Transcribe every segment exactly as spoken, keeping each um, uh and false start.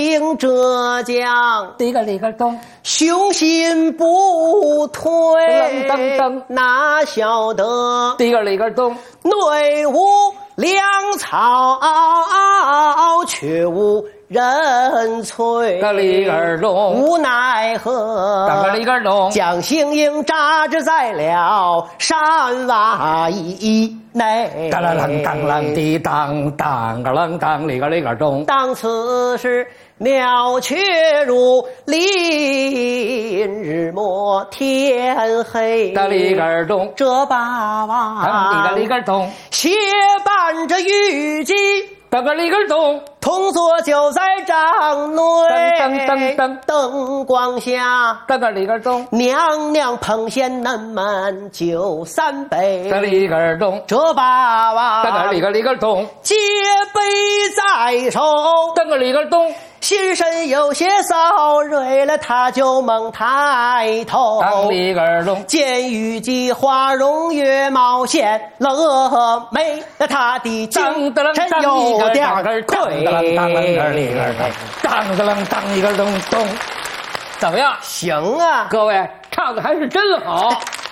应浙江， 里个里个咚， 雄心不退， 噔噔噔， 哪晓得里个里个咚， 内无粮草，却无人催， 个里个咚， 无奈何， 个里个咚， 将行营扎之在了山洼以内。 当啷啷当啷滴当当个啷当里个里个咚。 当此时鸟雀如林，日没天黑。 个里个咚， 这霸王里个里个咚， 携伴着虞姬。 个个里个咚， 同坐就在帐内， 噔噔噔灯光下， 个个里个咚， 娘娘烹献嫩焖酒三杯， 个里个咚， 这霸王个个里个里个咚， 接杯在手， 个个里个咚， 心神有些骚锐了，他就猛抬头， 当里个咚， 见虞姬花容月貌现，乐美了他的精神有点退。 当当个里个咚，当当当一个咚咚，怎么样？ 行啊， 各位唱的还是真好。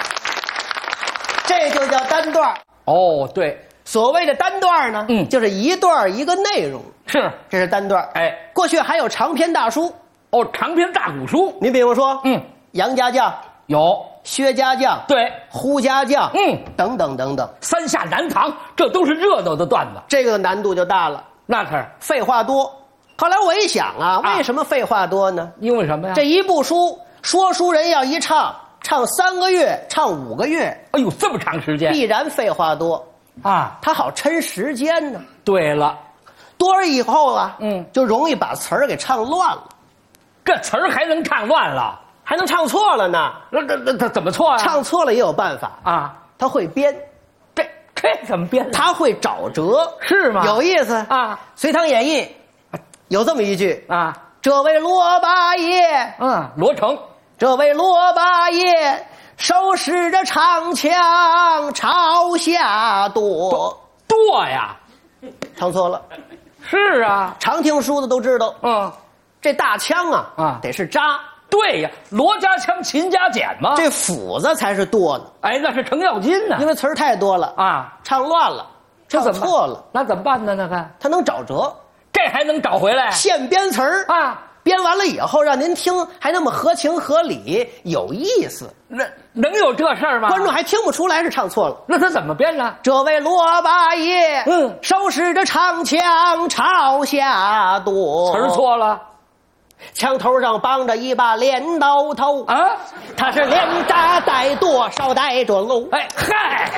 这就叫单段。 哦，对， 所谓的单段呢， 嗯就是一段一个内容， 是， 这是单段。 哎， 过去还有长篇大书， 哦，长篇大古书， 你比如说， 嗯， 杨家将、 有， 薛家将、 对， 呼家将， 嗯， 等等等等， 三下南唐，这都是热闹的段子， 这个难度就大了， 那可是， 废话多。后来我一想啊， 啊为什么废话多呢？ 因为什么呀？ 这一部书，说书人要一唱，唱三个月，唱五个月， 哎呦，这么长时间必然废话多， 啊！ 他好抻时间呢。 对了， 多了以后啊， 嗯， 就容易把词儿给唱乱了， 这词儿还能唱乱了？ 还能唱错了呢。 那那那他怎么错啊？ 唱错了也有办法， 啊， 他会编， 这这怎么编的？ 他会找辙， 是吗？ 有意思啊！ 《隋唐演义》有这么一句啊， 这位罗八爷， 嗯，罗成， 这位罗八爷手持着长枪朝下剁， 剁呀， 唱错了。 是啊， 常听书的都知道， 嗯， 这大枪啊， 啊得是扎， 对呀，罗家枪，秦家剪嘛， 这斧子才是剁的， 哎，那是程咬金呢， 因为词儿太多了， 啊， 唱乱了，唱这怎么错了， 那怎么办呢？那看他能找辙， 这还能找回来现编词儿啊？ 编完了以后让您听还那么合情合理，有意思， 那能有这事儿吗？ 观众还听不出来是唱错了。 那他怎么编呢？ 这位罗八爷， 嗯手持着长枪朝下剁， 词儿错了枪头上绑着一把镰刀头， 啊？ 他是连扎带剁，捎带着搂， 哎嗨，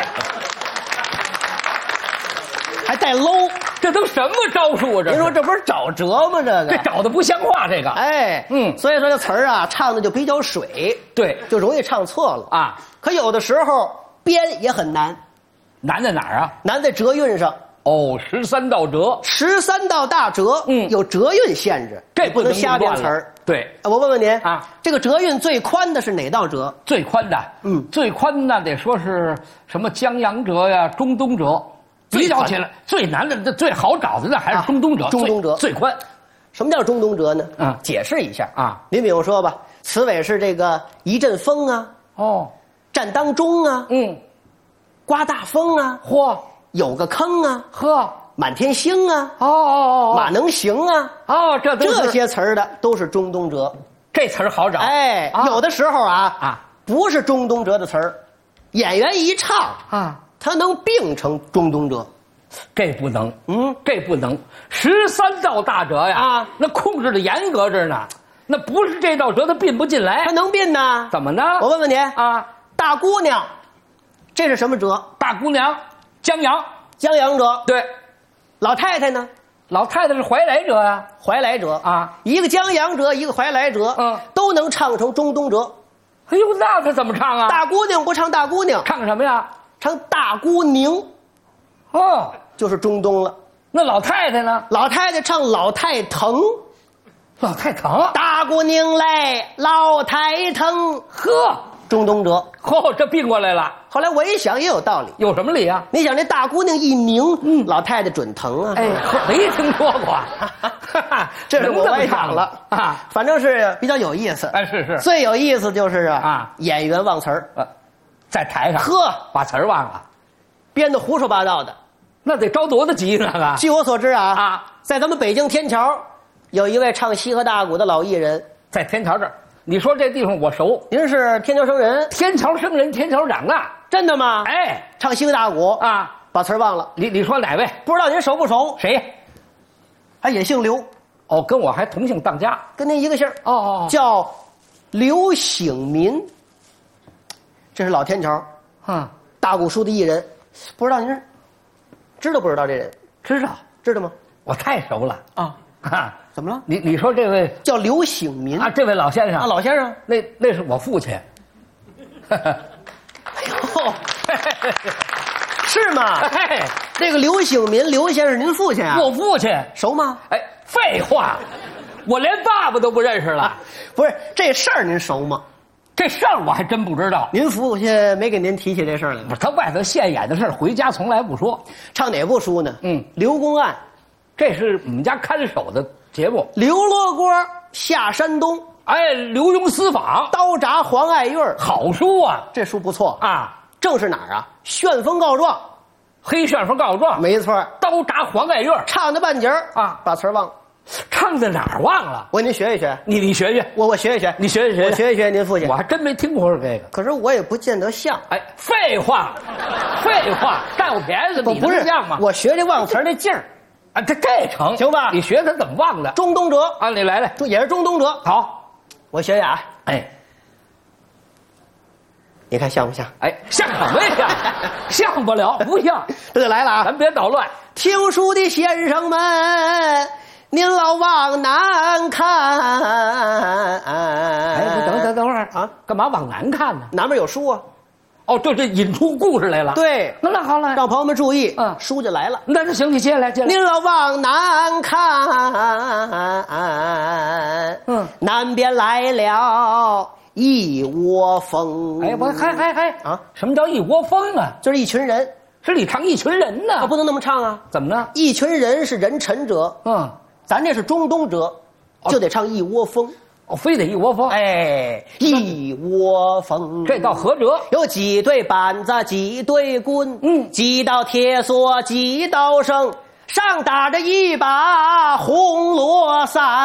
还带搂。 这都什么招数啊？这您说这不是找辙吗？这这个， 找的不像话，这个哎， 嗯所以说这词儿啊，唱的就比较水， 对就容易唱错了。 啊， 可有的时候编也很难， 难在哪儿啊？ 难在折韵上。 哦，十三道折， 十三道大折， 嗯有折韵限制， 这你不能瞎编词儿。 对， 啊我问问您啊， 这个折韵最宽的是哪道折？ 最宽的， 嗯最宽那得说是什么江洋折呀、中东折。比较起来，最难的、这最好找的那还是中东折， 啊中东折最最宽。 什么叫中东折呢？ 嗯解释一下啊。 您比如说吧，词尾是这个一阵风啊， 哦， 站当中啊， 嗯， 刮大风啊， 嚯， 有个坑啊， 呵， 满天星啊， 哦哦马能行啊， 哦，这都是这些词儿的都是中东折。 这词儿好找。 哎， 啊有的时候啊啊， 不是中东折的词儿，演员一唱， 啊， 它能并成中东折。 这不能， 嗯， 这不能，十三道大折呀， 啊， 那控制的严格着呢，那不是这道折它并不进来它，能并呢？ 怎么呢？ 我问问您， 啊， 大姑娘，这是什么折？ 大姑娘，江洋， 江洋折。 对， 老太太呢？ 老太太是怀来折呀， 怀来折啊， 一个江洋折，一个怀来折， 嗯， 都能唱成中东折。 哎呦，那他怎么唱啊？ 大姑娘不唱大姑娘， 唱什么呀？ 唱大姑宁， 哦， 就是中东了。 那老太太呢？ 老太太唱老太疼， 老太疼， 大姑娘来，老太疼， 呵， 中东折。 嚯、这并过来了。 后来我一想也有道理， 有什么理啊？ 你想这大姑娘一拧，嗯，老太太准疼啊。 哎，没听说过， 这是我歪想了啊，反正是比较有意思。 哎，是是， 最有意思就是啊， 啊演员忘词儿， 呃，在台上呵， 把词儿忘了， 编的胡说八道的。 那得着多大急呢啊！ 据我所知啊啊， 在咱们北京天桥，有一位唱西河大鼓的老艺人， 在天桥这儿。你说这地方我熟， 您是天桥生人？ 天桥生人，天桥长大。 真的吗？ 哎， 唱西河大鼓啊， 把词儿忘了。 你你说哪位？ 不知道您熟不熟？ 谁？ 他也姓刘， 哦，跟我还同姓当家， 跟您一个姓儿哦哦， 叫刘醒民。这是老天桥， 嗯， 大鼓书的艺人，不知道您是知道不知道这人？ 知道， 知道吗？ 我太熟了啊， 啊！ 怎么了？ 你你说这位叫刘醒民啊，这位老先生啊，老先生， 那那是我父亲。 哎呦，是吗？ 哎， 这个刘醒民，刘先生，您父亲啊？ 我父亲熟吗？ 哎，废话，我连爸爸都不认识了。 啊、不是这事儿您熟吗？ 这事儿我还真不知道。 您父亲没给您提起这事儿来吗？ 不是，他外头现演的事儿，回家从来不说。 唱哪部书呢？ 嗯， 刘公案， 这是我们家看守的节目。 刘罗锅下山东， 哎，刘墉私访， 刀铡黄爱玉， 好书啊！ 这书不错啊， 正是哪儿啊？旋风告状， 黑旋风告状， 没错。 刀铡黄爱玉， 唱的半截儿啊， 把词儿忘了。 唱的哪儿忘了？ 我给您学一学。 你你学学， 我我学一学， 你学一学， 我学一学您父亲。 我还真没听过这个。 可是我也不见得像。 哎，废话，废话，占我便宜你不是像吗？ 我学这忘词儿那劲儿啊，这这成行吧？ 你学他怎么忘的？ 中东哲啊，你来来， 也是中东哲。 好， 我学呀。 哎， 你看像不像？ 哎，像什么呀？像不了，不像。 这就来了啊！ 咱别捣乱。 听书的先生们，您老往南看。 哎，你等等等会儿啊，干嘛往南看呢？ 南边有书啊。 哦，对，这引出故事来了。 对， 那那好了， 让朋友们注意， 嗯， 书就来了。 那那行，你接下来，接下来。 您老往南看，嗯，南边来了一窝蜂。 哎，我嗨嗨嗨啊！ 什么叫一窝蜂啊？ 就是一群人。 是你唱一群人呢？ 啊，不能那么唱啊！ 怎么呢？ 一群人是人臣者， 嗯， 咱这是中东者，就得唱一窝蜂。 哦，非得一窝蜂。 哎，一窝蜂。 这道合辙有几对板子，几对棍， 嗯， 几道铁索，几道绳，上打着一把红罗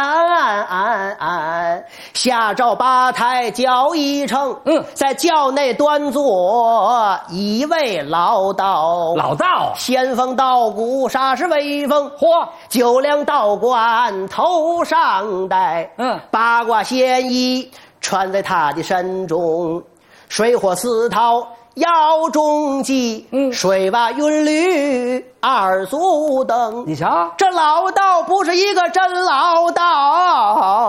伞，下罩八抬轿一乘， 嗯， 在轿内端坐一位老道， 老道仙风道骨，煞是威风。 嚯， 九梁道冠头上戴， 嗯， 八卦仙衣穿在他的身中，水火四韬腰中系， 嗯， 水瓦云履二足蹬。 你瞧， 这老道不是一个真老道。